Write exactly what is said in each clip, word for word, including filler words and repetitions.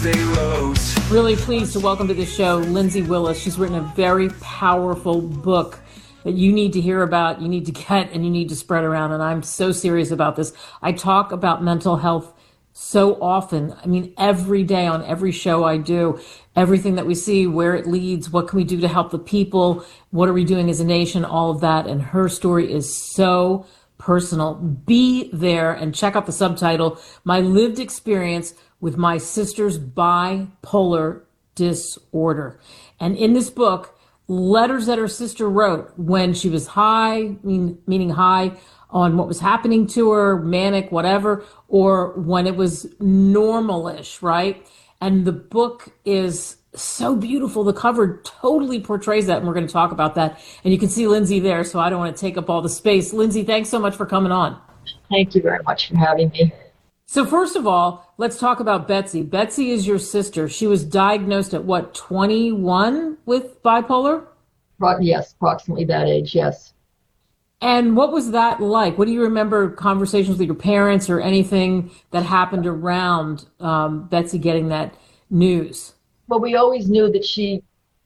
they wrote. Really pleased to welcome to the show Lindsay Willis. She's written a very powerful book that you need to hear about, you need to get, and you need to spread around. And I'm so serious about this. I talk about mental health so often. I mean, every day on every show I do, everything that we see, where it leads, what can we do to help the people, what are we doing as a nation, all of that. And her story is so personal. Be there and check out the subtitle, My Lived Experience with My Sister's Bipolar Disorder. And in this book, letters that her sister wrote when she was high, mean, meaning high on what was happening to her, manic, whatever, or when it was normalish, right? And the book is so beautiful. The cover totally portrays that, and we're going to talk about that. And you can see Lindsay there, so I don't want to take up all the space. Lindsay, thanks so much for coming on. Thank you very much for having me. So first of all, let's talk about Betsy. Betsy is your sister. She was diagnosed at what, twenty-one with bipolar? Yes, approximately that age, yes. And what was that like? What do you remember conversations with your parents or anything that happened around um, Betsy getting that news? Well, we always knew that she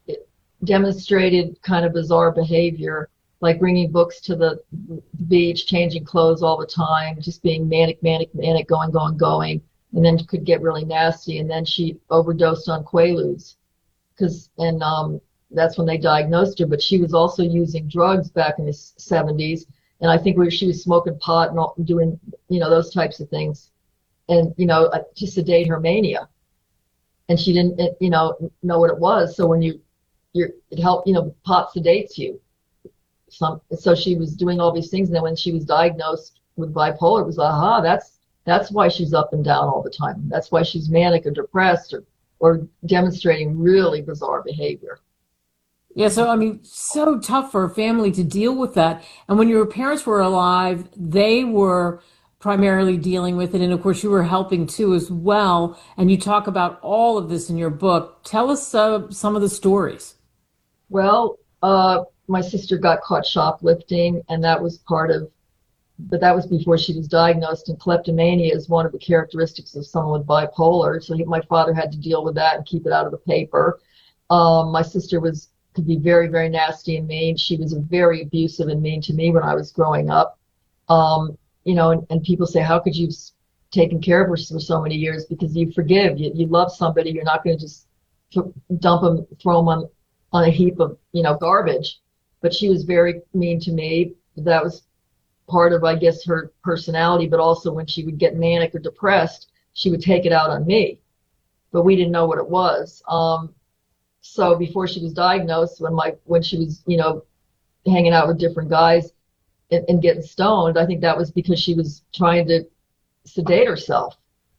demonstrated kind of bizarre behavior, like bringing books to the beach, changing clothes all the time, just being manic, manic, manic, going, going, going, and then could get really nasty. And then she overdosed on Quaaludes, because and um, that's when they diagnosed her. But she was also using drugs back in the seventies, and I think we, she was smoking pot and all, doing, you know, those types of things, and you know, to sedate her mania. And she didn't, you know, know what it was. So when you, you're, it helped, you know, pot sedates you. Some, so she was doing all these things, and then when she was diagnosed with bipolar, it was, aha, that's that's why she's up and down all the time. That's why she's manic or depressed or, or demonstrating really bizarre behavior. Yeah, so, I mean, so tough for a family to deal with that. And when your parents were alive, they were primarily dealing with it. And, of course, you were helping, too, as well. And you talk about all of this in your book. Tell us uh, some of the stories. Well, uh, my sister got caught shoplifting, and that was part of, but that was before she was diagnosed. And kleptomania is one of the characteristics of someone with bipolar. So he, my father had to deal with that and keep it out of the paper. Um, my sister was could be very, very nasty and mean. She was very abusive and mean to me when I was growing up. Um, you know, and, and people say, how could you have taken care of her for so many years? Because you forgive, you, you love somebody. You're not going to just dump them, throw them on, on a heap of, you know, garbage. But she was very mean to me. That was part of, I guess, her personality. But also when she would get manic or depressed, she would take it out on me. But we didn't know what it was. Um, so before she was diagnosed, when my when she was, you know, hanging out with different guys and, and getting stoned, I think that was because she was trying to sedate herself.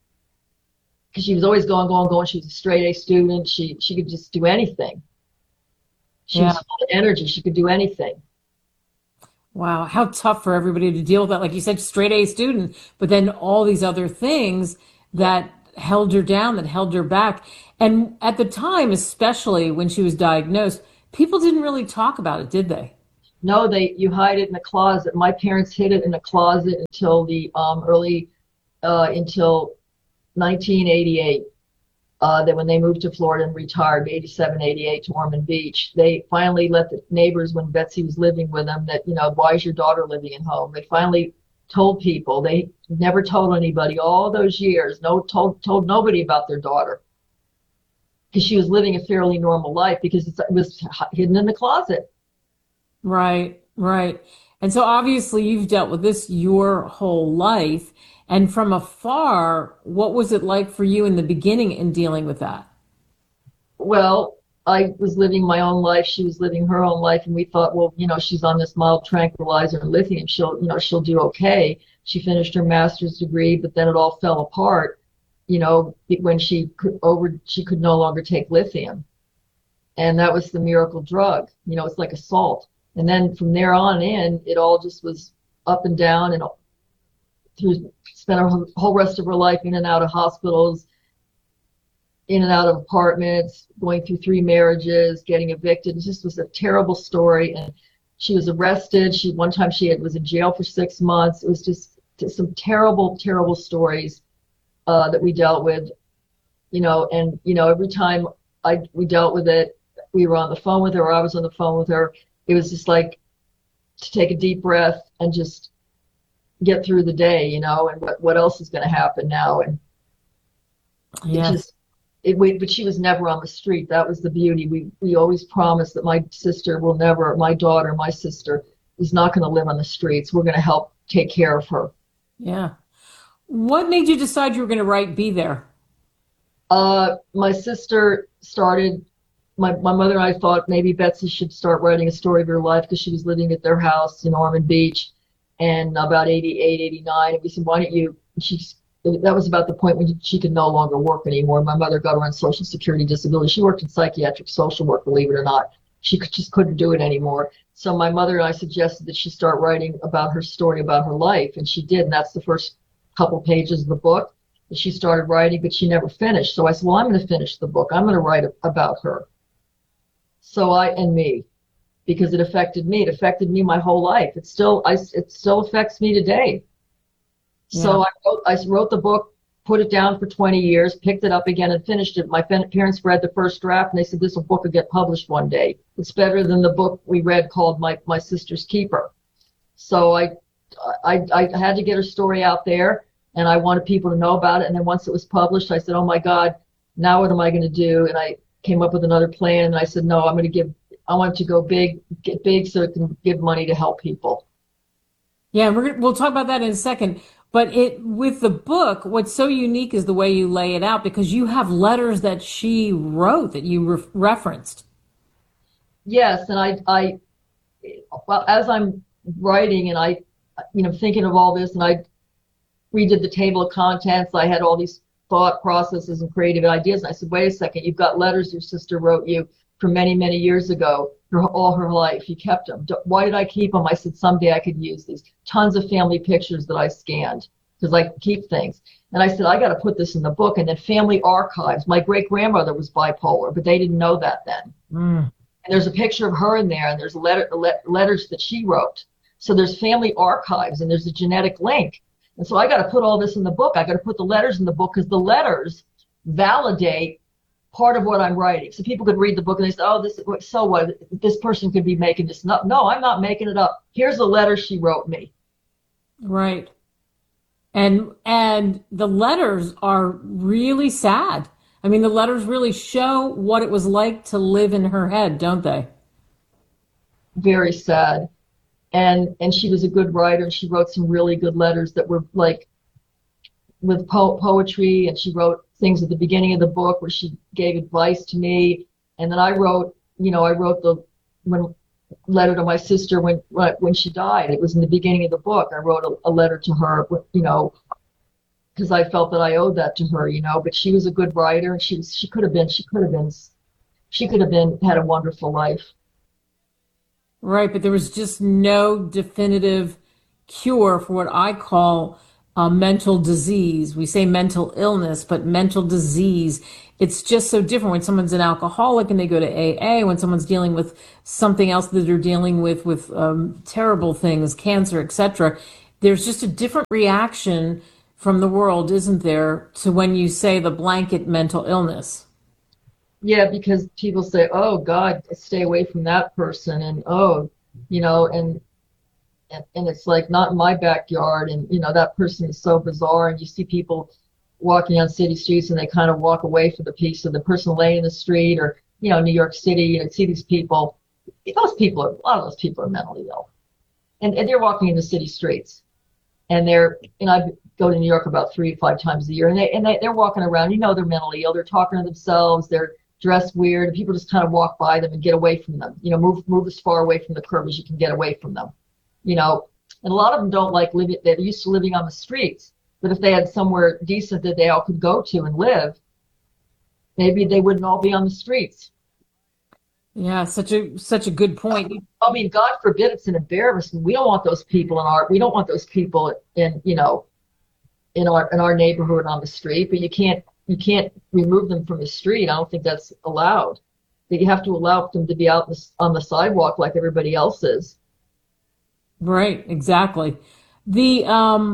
Because she was always going, going, going. She was a straight A student. She she could just do anything. She yeah. was full of energy. She could do anything. Wow, how tough for everybody to deal with that. Like you said, straight A student, but then all these other things that held her down, that held her back. And at the time, especially when she was diagnosed, people didn't really talk about it, did they? No, they you hide it in a closet. My parents hid it in a closet until the um, early, uh, until nineteen eighty-eight. Uh, that when they moved to Florida and retired, eighty-seven, eighty-eight to Ormond Beach, they finally let the neighbors, when Betsy was living with them, that, you know, why is your daughter living at home? They finally told people. They never told anybody all those years. No, told told nobody about their daughter, because she was living a fairly normal life, because it was hidden in the closet. Right, right. And so obviously you've dealt with this your whole life. And from afar, what was it like for you in the beginning in dealing with that? Well, I was living my own life. She was living her own life. And we thought, well, you know, she's on this mild tranquilizer and lithium. She'll, you know, she'll do okay. She finished her master's degree, but then it all fell apart, you know, when she could over, she could no longer take lithium. And that was the miracle drug. You know, it's like a salt. And then from there on in, it all just was up and down, and through spent her whole rest of her life in and out of hospitals, in and out of apartments, going through three marriages, getting evicted. It just was a terrible story. And she was arrested. She one time she had, was in jail for six months. It was just, just some terrible, terrible stories uh, that we dealt with. you know, and, you know, every time I, we dealt with it, we were on the phone with her, or I was on the phone with her. It was just like to take a deep breath and just get through the day, you know, and what, what else is going to happen now. And yes. it just, it, we, but she was never on the street. That was the beauty. We, we always promised that my sister will never, my daughter, my sister is not going to live on the streets. We're going to help take care of her. Yeah. What made you decide you were going to write Be There? Uh, my sister started, my, my mother and I thought maybe Betsy should start writing a story of her life because she was living at their house in Ormond Beach and about eighty-eight, eighty-nine. And we said, why don't you, she, that was about the point when she could no longer work anymore. My mother got her on Social Security disability. She worked in psychiatric social work, believe it or not. She could, just couldn't do it anymore. So my mother and I suggested that she start writing about her story, about her life. And she did. And that's the first couple pages of the book that she started writing, but she never finished. So I said, well, I'm going to finish the book. I'm going to write about her. So I, and me, because it affected me. It affected me my whole life. It still, I, it still affects me today. Yeah. So I wrote, I wrote the book, put it down for twenty years, picked it up again and finished it. My parents read the first draft and they said, this book will get published one day. It's better than the book we read called My, My Sister's Keeper. So I, I, I had to get her story out there and I wanted people to know about it. And then once it was published, I said, oh my God, now what am I going to do? And I came up with another plan and I said, no, I'm going to give, I want to go big, get big so it can give money to help people. Yeah, we're gonna, we'll talk about that in a second. But it with the book, what's so unique is the way you lay it out, because you have letters that she wrote that you re- referenced. Yes, and I, I, well, as I'm writing and I, you know, thinking of all this, and I redid the table of contents, I had all these thought processes and creative ideas, and I said, wait a second, you've got letters your sister wrote you from many, many years ago, her, all her life. You kept them. Why did I keep them? I said, someday I could use these. Tons of family pictures that I scanned because I keep things. And I said, I got to put this in the book. And then family archives. My great-grandmother was bipolar, but they didn't know that then. Mm. And there's a picture of her in there, and there's letter, le- letters that she wrote. So there's family archives, and there's a genetic link. And so I got to put all this in the book. I got to put the letters in the book because the letters validate part of what I'm writing. So people could read the book and they say, oh, this, so what? This person could be making this up. No, I'm not making it up. Here's a letter she wrote me. Right. And, and the letters are really sad. I mean, the letters really show what it was like to live in her head, don't they? Very sad. And, and she was a good writer, and she wrote some really good letters that were like with po- poetry, and she wrote things at the beginning of the book where she gave advice to me. And then I wrote, you know, I wrote the when, letter to my sister when when she died. It was in the beginning of the book. I wrote a, a letter to her, you know, because I felt that I owed that to her, you know. But she was a good writer, and she was she could have been she could have been she could have been had a wonderful life. Right, but there was just no definitive cure for what I call Uh, mental disease. We say mental illness, but mental disease, it's just so different when someone's an alcoholic and they go to A A, when someone's dealing with something else that they're dealing with, with um, terrible things, cancer, et cetera. There's just a different reaction from the world, isn't there, to when you say the blanket mental illness? Yeah, because people say, oh, God, stay away from that person, and oh, you know, and And, and it's like not in my backyard, and you know that person is so bizarre, and you see people walking on city streets and they kind of walk away for the peace of the person laying in the street, or you know New York City, you know, see these people, those people are, a lot of those people are mentally ill, and, and they're walking in the city streets, and they're, and I go to New York about three to five times a year, and they and they, they're walking around, you know, they're mentally ill, they're talking to themselves, they're dressed weird, and people just kind of walk by them and get away from them, you know, move move as far away from the curb as you can get away from them. You know, and a lot of them don't like living, they're used to living on the streets. But if they had somewhere decent that they all could go to and live, maybe they wouldn't all be on the streets. Yeah, such a such a good point. I mean, God forbid, it's an embarrassment. We don't want those people in our, we don't want those people in, you know, in our in our neighborhood on the street. But you can't you can't remove them from the street. I don't think that's allowed. That you have to allow them to be out on the sidewalk like everybody else is. Right, exactly. The um,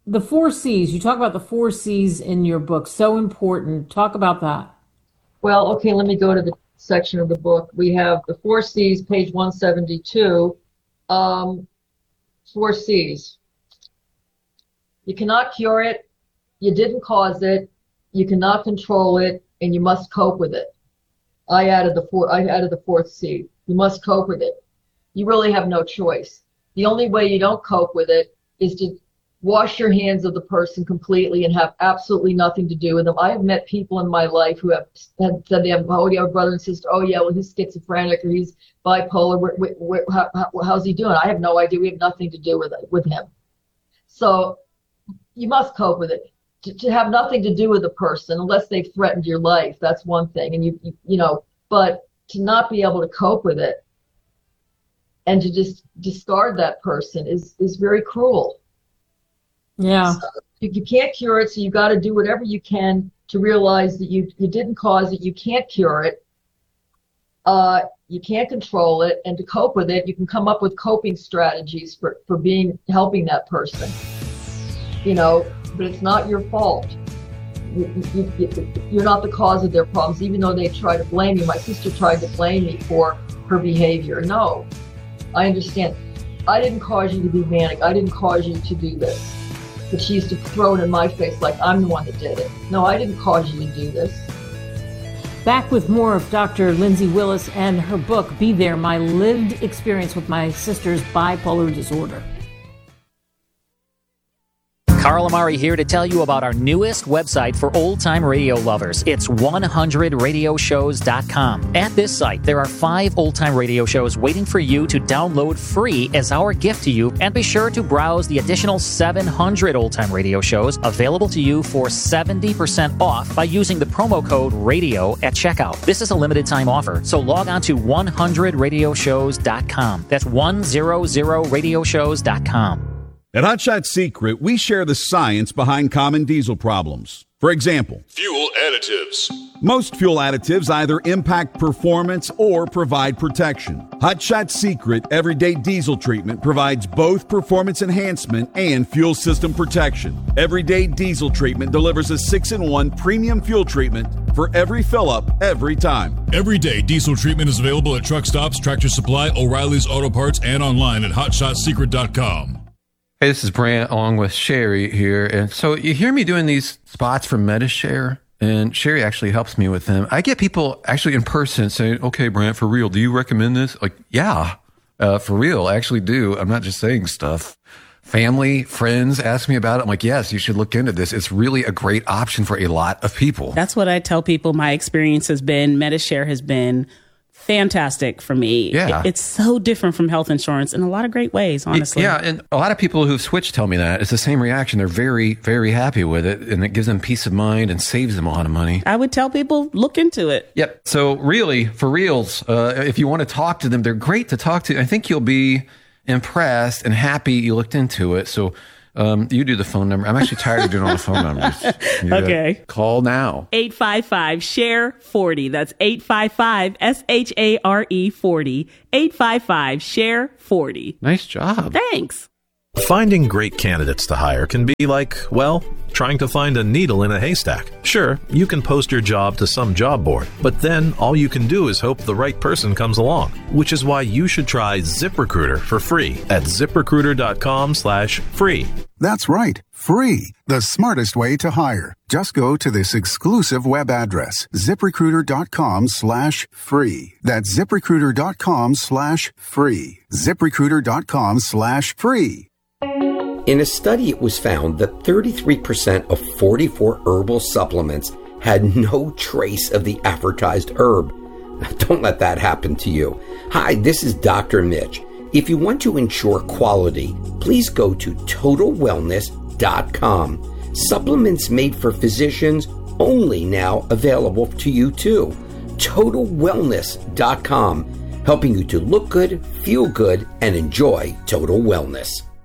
the four C's, you talk about the four C's in your book, so important. Talk about that. Well, okay, let me go to the section of the book. We have the four C's, page one seventy-two. Um, four C's. You cannot cure it, you didn't cause it, you cannot control it, and you must cope with it. I added the four, I added the fourth C. You must cope with it. You really have no choice. The only way you don't cope with it is to wash your hands of the person completely and have absolutely nothing to do with them. I have met people in my life who have said they have, oh, yeah, brother and sister, oh, yeah, well, he's schizophrenic or he's bipolar. Where, where, where, how, how, how's he doing? I have no idea. We have nothing to do with it, with him. So you must cope with it. To, to have nothing to do with a person unless they've threatened your life, that's one thing. And you, you, you know, but to not be able to cope with it and to just discard that person is, is very cruel. Yeah. So you, you can't cure it, so you got to do whatever you can to realize that you, you didn't cause it, you can't cure it, uh, you can't control it, and to cope with it, you can come up with coping strategies for, for being helping that person. You know, but it's not your fault. You, you, you, you're not the cause of their problems, even though they try to blame you. My sister tried to blame me for her behavior. No, I understand. I didn't cause you to be manic. I didn't cause you to do this. But she used to throw it in my face like I'm the one that did it. No, I didn't cause you to do this. Back with more of Doctor Lindsay Willis and her book, Be There, My Lived Experience with My Sister's Bipolar Disorder. Carl Amari here to tell you about our newest website for old-time radio lovers. It's one hundred radio shows dot com. At this site, there are five old-time radio shows waiting for you to download free as our gift to you, and be sure to browse the additional seven hundred old-time radio shows available to you for seventy percent off by using the promo code RADIO at checkout. This is a limited-time offer, so log on to one hundred radio shows dot com. That's one hundred radio shows dot com. At Hot Shot Secret, we share the science behind common diesel problems. For example, fuel additives. Most fuel additives either impact performance or provide protection. Hot Shot Secret Everyday Diesel Treatment provides both performance enhancement and fuel system protection. Everyday Diesel Treatment delivers a six in one premium fuel treatment for every fill-up, every time. Everyday Diesel Treatment is available at truck stops, Tractor Supply, O'Reilly's Auto Parts, and online at hot shot secret dot com. Hey, this is Brant along with Sherry here. And so you hear me doing these spots for MediShare, and Sherry actually helps me with them. I get people actually in person saying, okay, Brant, for real, do you recommend this? Like, yeah, uh, for real, I actually do. I'm not just saying stuff. Family, friends ask me about it. I'm like, yes, you should look into this. It's really a great option for a lot of people. That's what I tell people my experience has been. MediShare has been fantastic for me. Yeah. It, it's so different from health insurance in a lot of great ways, honestly. Yeah, and a lot of people who've switched tell me that. It's the same reaction. They're very, very happy with it, and it gives them peace of mind and saves them a lot of money. I would tell people, look into it. Yep. So really, for reals, uh, if you want to talk to them, they're great to talk to. I think you'll be impressed and happy you looked into it. So Um, you do the phone number. I'm actually tired of doing all the phone numbers. You okay. Call now. eight five five, S H A R E, forty. That's eight five five, S H A R E, forty. eight five five, S H A R E, forty. Nice job. Thanks. Finding great candidates to hire can be like, well, trying to find a needle in a haystack. Sure, you can post your job to some job board, but then all you can do is hope the right person comes along, which is why you should try ZipRecruiter for free at ZipRecruiter.com slash free. That's right, free. The smartest way to hire. Just go to this exclusive web address, ZipRecruiter.com slash free. That's ZipRecruiter.com slash free. ZipRecruiter.com slash free. In a study, it was found that thirty-three percent of forty-four herbal supplements had no trace of the advertised herb. Don't let that happen to you. Hi, this is Doctor Mitch. If you want to ensure quality, please go to total wellness dot com. Supplements made for physicians only now available to you too. total wellness dot com, helping you to look good, feel good, and enjoy total wellness.